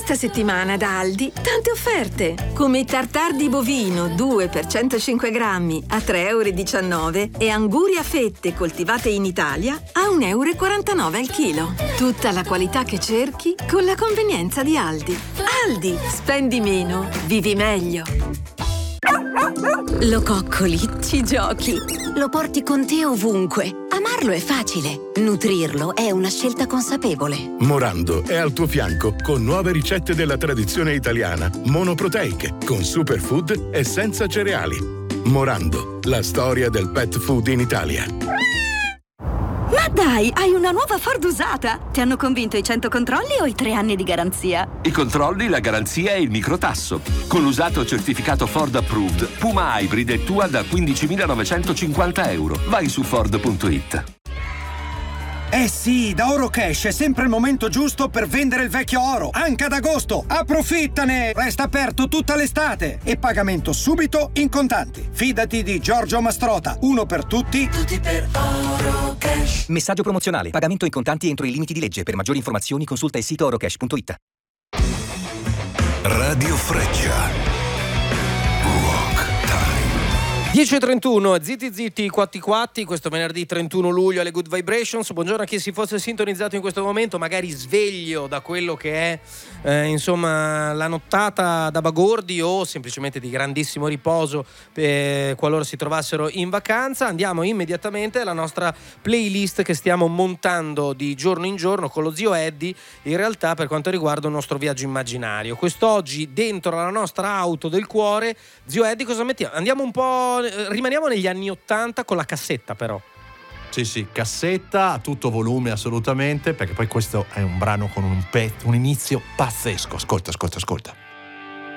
Questa settimana da Aldi tante offerte, come tartar di bovino 2 per 105 grammi a 3,19 € e anguria fette coltivate in Italia a 1,49 € al chilo. Tutta la qualità che cerchi con la convenienza di Aldi. Aldi, spendi meno, vivi meglio. Lo coccoli, ci giochi, lo porti con te ovunque. Amarlo è facile, nutrirlo è una scelta consapevole. Morando è al tuo fianco con nuove ricette della tradizione italiana, monoproteiche, con superfood e senza cereali. Morando, la storia del pet food in Italia. Ma dai, hai una nuova Ford usata! Ti hanno convinto i 100 controlli o i 3 anni di garanzia? I controlli, la garanzia e il microtasso. Con l'usato certificato Ford Approved, Puma Hybrid è tua da 15.950 €. Vai su Ford.it. Eh sì, da Orocash è sempre il momento giusto per vendere il vecchio oro, anche ad agosto. Approfittane! Resta aperto tutta l'estate e pagamento subito in contanti. Fidati di Giorgio Mastrota, uno per tutti, tutti per Orocash. Messaggio promozionale, pagamento in contanti entro i limiti di legge. Per maggiori informazioni consulta il sito orocash.it. Radio Freccia. 10:31, zitti quatti quatti, questo venerdì 31 luglio alle Good Vibrations. Buongiorno a chi si fosse sintonizzato in questo momento, magari sveglio da quello che è insomma la nottata da bagordi o semplicemente di grandissimo riposo qualora si trovassero in vacanza. Andiamo immediatamente alla nostra playlist che stiamo montando di giorno in giorno con lo zio Eddie, in realtà per quanto riguarda il nostro viaggio immaginario. Quest'oggi dentro la nostra auto del cuore, zio Eddie, cosa mettiamo? Andiamo un po', rimaniamo negli anni 80 con la cassetta però. Sì, cassetta a tutto volume assolutamente, perché poi questo è un brano con un inizio pazzesco. Ascolta.